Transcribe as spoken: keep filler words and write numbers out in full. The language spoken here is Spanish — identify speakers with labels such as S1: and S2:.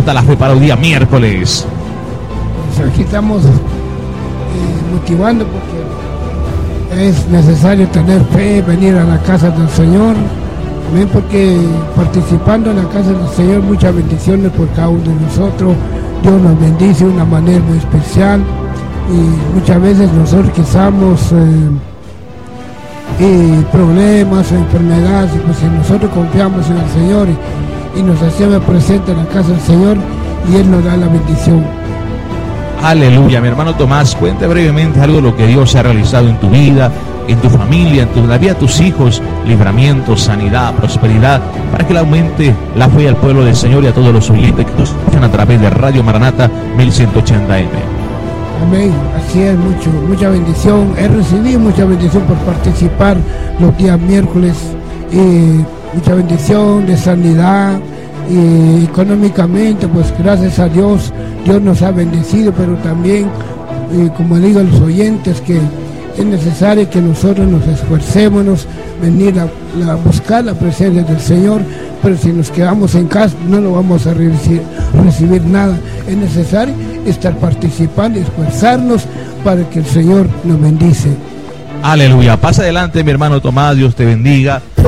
S1: levanta la fe para el día miércoles.
S2: Pues aquí estamos eh, motivando porque es necesario tener fe, venir a la casa del Señor. Amén, porque participando en la casa del Señor, muchas bendiciones por cada uno de nosotros. Dios nos bendice de una manera muy especial y muchas veces nosotros que estamos eh, y problemas o enfermedades, pues si nosotros confiamos en el Señor y, y nos hacemos presente en la casa del Señor y Él nos da la bendición.
S1: Aleluya, mi hermano Tomás, cuente brevemente algo de lo que Dios ha realizado en tu vida, en tu familia, en tu, la vida de tus hijos, libramiento, sanidad, prosperidad, para que le aumente la fe al pueblo del Señor y a todos los oyentes que nos escuchan a través de Radio Maranata mil ciento ochenta eme.
S2: Amén, así es, mucho, mucha bendición. He recibido mucha bendición por participar los días miércoles, y mucha bendición de sanidad, y económicamente, pues gracias a Dios, Dios nos ha bendecido, pero también, eh, como digo a los oyentes, que es necesario que nosotros nos esforcémonos, venir a, a buscar la presencia del Señor, pero si nos quedamos en casa no lo vamos a recibir, recibir nada. Es necesario estar participando y esforzarnos para que el Señor nos bendice.
S1: Aleluya. Pasa adelante, mi hermano Tomás, Dios te bendiga.